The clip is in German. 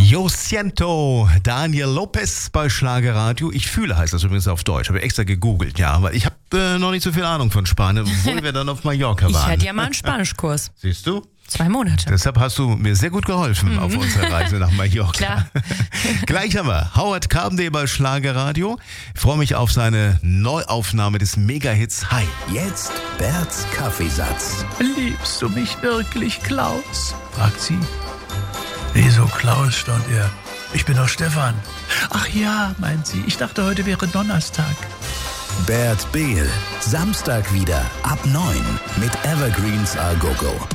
Yo siento, Daniel Lopez bei Schlagerradio. Ich fühle heißt das übrigens auf Deutsch. Habe extra gegoogelt, ja, weil ich habe noch nicht so viel Ahnung von Spanien, obwohl wir dann auf Mallorca waren. Ich hatte ja mal einen Spanischkurs. Siehst du? 2 Monate. Deshalb hast du mir sehr gut geholfen auf unserer Reise nach Mallorca. Klar. Gleich haben wir Howard Carpendale bei Schlagerradio. Ich freue mich auf seine Neuaufnahme des Mega-Hits Hi. Jetzt Berts Kaffeesatz. Liebst du mich wirklich, Klaus? Fragt sie. Wieso, Klaus, staunt er. Ich bin doch Stefan. Ach ja, meint sie. Ich dachte, heute wäre Donnerstag. Bert Behl. Samstag wieder ab 9 mit Evergreens A Go Go.